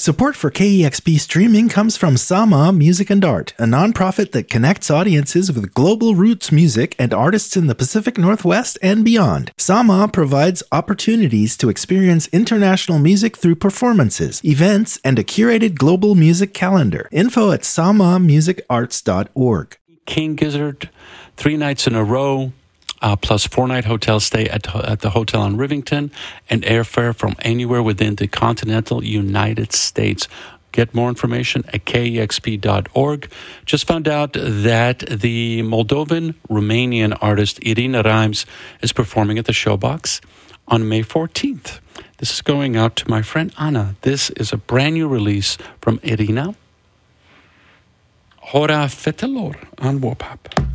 Support for KEXP streaming comes from Sama Music and Art, a nonprofit that connects audiences with global roots music and artists in the Pacific Northwest and beyond. Sama provides opportunities to experience international music through performances, events, and a curated global music calendar. Info at samamusicarts.org. King Gizzard, 3 nights in a row, plus 4-night hotel stay at the hotel in Rivington, and airfare from anywhere within the continental United States. Get more information at kexp.org. Just found out that the Moldovan-Romanian artist Irina Rhymes is performing at the Showbox on May 14th. This is going out to my friend Anna. This is a brand new release from Irina. Hora Fetelor on Warpap.